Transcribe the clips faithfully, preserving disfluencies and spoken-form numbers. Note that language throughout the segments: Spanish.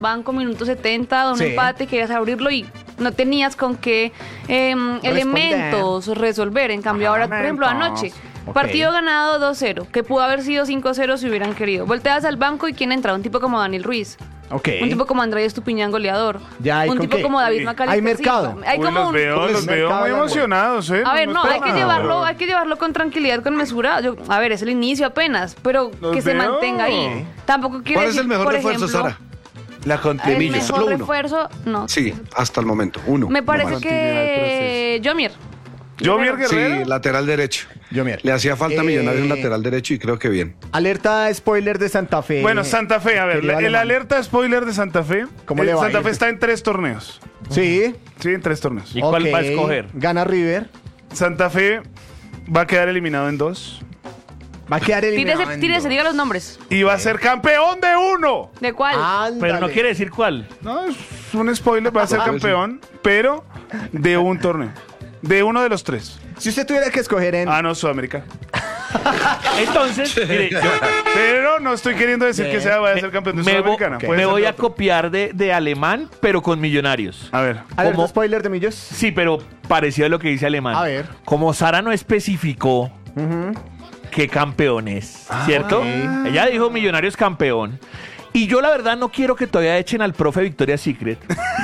banco minuto setenta, un Sí. empate, querías abrirlo y no tenías con qué eh, elementos resolver. En cambio, ahora, por ejemplo, anoche, Ok. partido ganado dos cero, que pudo haber sido cinco cero si hubieran querido. Volteas al banco y ¿quién entra? Un tipo como Daniel Ruiz. Ok. Un tipo como Andrés Estupiñán, goleador. Ya, ¿y un con tipo qué? como David Uy, Macalister. hay mercado. Silva. Hay Uy, como los un... veo, Pues los veo mercado muy de amor. emocionados, ¿eh? A ver, no, espero hay que nada, llevarlo, pero- hay que llevarlo con tranquilidad, con mesura. Yo, a ver, es el inicio apenas, pero Los que se veo. mantenga ahí. Tampoco quiere ¿Cuál es decir, el mejor por refuerzo, ejemplo, Sara? La El Contemillo, mejor solo uno. refuerzo, no. Sí, hasta el momento, uno. Me parece No más. que Jomier. Jomier Guerrero. Sí, lateral derecho. Yo, mira. Le hacía falta a Eh, Millonarios un lateral derecho y creo que bien. Alerta spoiler de Santa Fe. Bueno, Santa Fe, a ver, Querido la- el alemán. alerta spoiler de Santa Fe. ¿Cómo eh, le va a Santa ir? Fe está en tres torneos. Sí. Sí, en tres torneos. ¿Y cuál Ok. va a escoger? Gana River. Santa Fe va a quedar eliminado en dos. Va a quedar eliminado. Tírese, en tírese, dos. diga los nombres. Y va a ser campeón de uno. ¿De cuál? Ándale. Pero no quiere decir cuál. No, es un spoiler, va a ser campeón, pero de un torneo. De uno de los tres. Si usted tuviera que escoger en... Ah, no, Sudamericana. Entonces, mire, yo Pero no estoy queriendo decir que sea vaya a ser campeón de me, vo- Sudamericana. me puede ser voy de a otro. copiar de, de alemán, pero con Millonarios. A ver. Alerta como- spoiler de Millos. Sí, pero parecido a lo que dice alemán. A ver. Como Sara no especificó qué campeón es, ¿cierto? Ella dijo Millonarios campeón. Y yo la verdad no quiero que todavía echen al profe Victoria's Secret.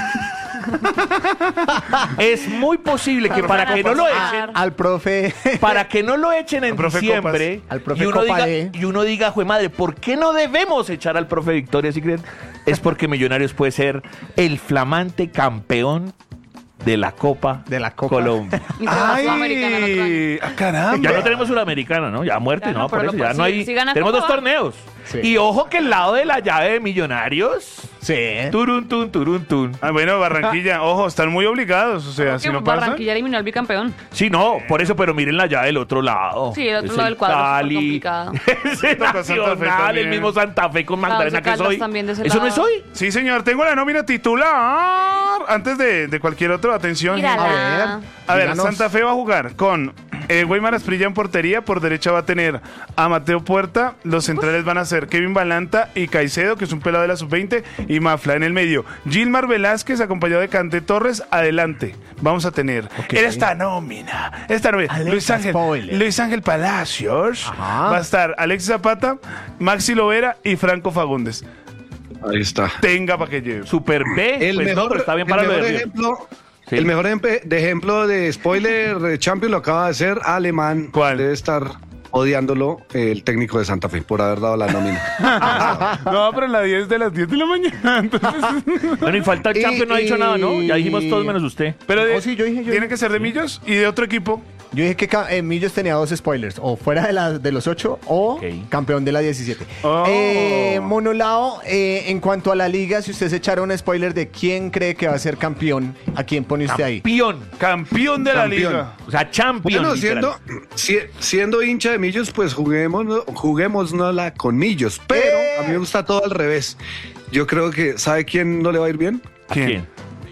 Es muy posible que para que no lo echen, Al profe... para que no lo echen en Al profe diciembre Copas. Al profe y, uno Copa diga, D. y uno diga, jue madre, ¿por qué no debemos echar al profe Victoria's Secret? Es porque Millonarios puede ser el flamante campeón de la Copa De la Copa. Colombia. Y se va a Sudamericana el otro año. ¡Ay! ¡Ah, caramba! Ya no tenemos Sudamericana, ¿no? Ya muerte, Ya no, no, por pero eso lo- ya si- no hay. si gana Tenemos Copa, dos va. torneos. Sí. Y ojo que el lado de la llave de Millonarios. Sí. Turun, tun, turun, tun. Ah, bueno, Barranquilla, ojo, están muy obligados. O sea, si Que no pasa. Barranquilla eliminó al bicampeón. Sí, no, por eso, pero miren la llave del otro lado. Sí, el otro Es lado del cuadro es súper Cali, complicado. ese Toca Santa Fe Nacional, el también. mismo Santa Fe con Magdalena Once que Caldas soy. también de ese ¿Eso no lado. es hoy? Sí, señor, tengo la nómina titular. Antes de, de cualquier otro, atención. Mírala. A ver. A ver, Díganos. Santa Fe va a jugar con eh, Weimar Asprilla en portería. Por derecha va a tener a Mateo Puerta. Los centrales van a ser Kevin Balanta y Caicedo, que es un pelado de la sub veinte. Y Mafla en el medio. Gilmar Velázquez, acompañado de Cante Torres. Adelante. Vamos a tener en esta nómina. Esta nómina. Alerta Luis Ángel, spoiler. Luis Ángel Palacios. Ajá. Va a estar Alexis Zapata, Maxi Lovera y Franco Fagundes. Ahí está. Tenga para que lleve. Super B. El pues no, mejor, pero está bien el para lo mejor de Río. ejemplo, Sí. el mejor empe- de ejemplo de spoiler de Champions lo acaba de hacer Alemán. ¿Cuál? Debe estar odiándolo el técnico de Santa Fe por haber dado la nómina. No, pero en la diez de las diez de la mañana. Entonces... Bueno, y falta el Y- champion, no ha dicho nada, ¿no? Ya dijimos todos menos usted. Pero de- Oh, sí, yo dije, yo tiene dije. que ser de Millos y de otro equipo. Yo dije que ca- eh, Millos tenía dos spoilers, o fuera de, la, de los ocho o Ok. campeón de la diecisiete. Oh. Eh, Monolao, eh, en cuanto a la liga, si usted se echara un spoiler de quién cree que va a ser campeón, ¿a quién pone usted ahí? Campeón. Campeón de la Campeón. liga. O sea, champion. Bueno, literal. siendo, si- siendo hincha de Millos, pues juguemos, juguémosla con Millos. Pero ¡Eh! a mí me gusta todo al revés. Yo creo que, ¿sabe quién no le va a ir bien? ¿A quién?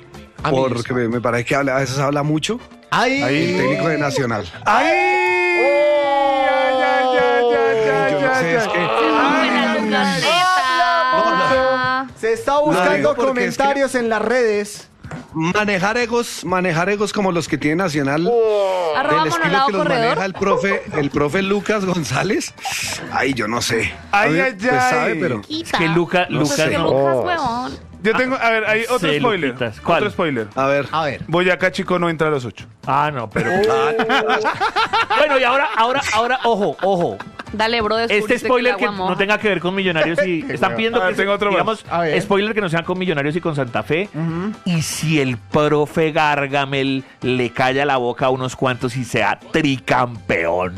A Millos. Porque me, me parece que habla- a veces habla mucho. ¡Ay! El técnico de Nacional. ¡Ay! ¡Ay, ay, ay, ay, Yo no ay, sé, ay, es que- ay! Neta. Se está digo buscando porque comentarios en las redes. Manejar egos, manejar egos como los que tiene Nacional. Arroba Del estilo Monolao que los Corredor. maneja el profe, el profe Lucas González. Ay, yo no sé. Ay, A mí, ay, pues, ay. sabe, pero Es que Luca, No Lucas sé. Que no. Lucas, huevón. Yo tengo, a ver, hay otro Sí, spoiler. Luquitas. ¿Cuál? Otro spoiler. a ver. A ver. Boyacá Chico no entra a los ocho. Ah, no, pero. Bueno, y ahora, ahora, ahora, ojo, ojo. Dale, bro, Este descubriste spoiler el que agua no moja. tenga que ver con Millonarios y están pidiendo A ver, que tengo otro más. digamos A ver. spoiler que no sean con Millonarios y con Santa Fe. Y si el profe Gargamel le calla la boca a unos cuantos y sea tricampeón.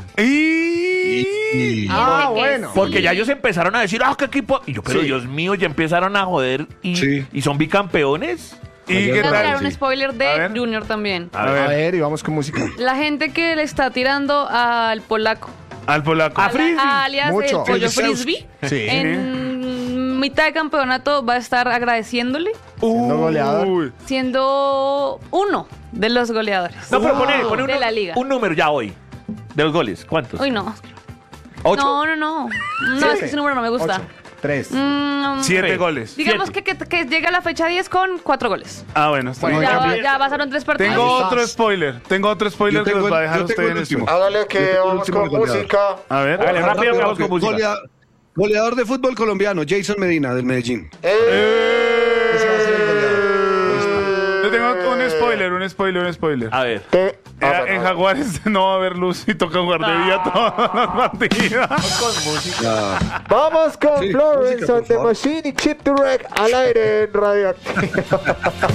Y... Ah, que bueno. sí. Porque ya ellos empezaron a decir, ah, qué equipo. Y yo, pero Sí. Dios mío, ya empezaron a joder y, Sí. y son bicampeones. ¿Y Voy qué a Voy a tal? tirar Sí. un spoiler A de ver. Junior también. A A ver. ver, y vamos con música. La gente que le está tirando al polaco. Al polaco. A Frisbee. Alias Mucho. el pollo Kulusevski. frisbee. Sí. En mitad de campeonato va a estar agradeciéndole, Siendo goleador. Uy. siendo uno de los goleadores. No, pero pone, pone un, De la liga. un número ya hoy. De los goles. ¿Cuántos? Uy, no. ¿Ocho? No, no, no. No, es que ese número no me gusta. Ocho. Tres. Mm, Siete Sí. goles. digamos Siete. que, que, que llega a la fecha diez con cuatro goles. Ah, bueno, está Bueno, bien. Ya, cambio- ya pasaron tres partidos. Tengo Ahí otro estás. spoiler. Tengo otro spoiler Yo que tengo los va a el- dejar yo usted tengo en el este. último. Hágale Yo que tengo el vamos último con goleador. música. A ver. Hágale, rápido, que vamos con música. Golea- goleador de fútbol colombiano, Jason Medina, del Medellín. Eh, Ese va a ser el goleador. Ahí está. Yo tengo un spoiler, un spoiler, un spoiler. A ver. eh, Eh, ah, en bueno, Jaguares no va a haber luz y toca jugar de día todos los partidos. con música. Ah, Vamos con Sí, Florence música, por on the favor. Machine y Chip Direct al aire en Radio Activa.